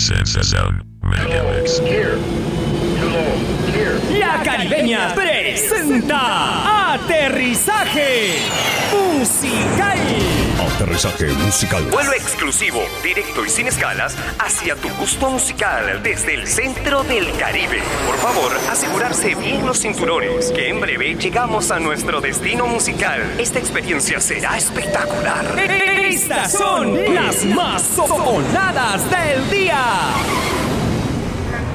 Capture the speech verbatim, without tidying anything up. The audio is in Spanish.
Sensación Megamix. La Caribeña presenta Aterrizaje Musical. Aterrizaje musical. Vuelo exclusivo, directo y sin escalas hacia tu gusto musical desde el centro del Caribe. Por favor, asegurarse bien los cinturones, que en breve llegamos a nuestro destino musical. Esta experiencia será espectacular. Estas son las más sonadas del día.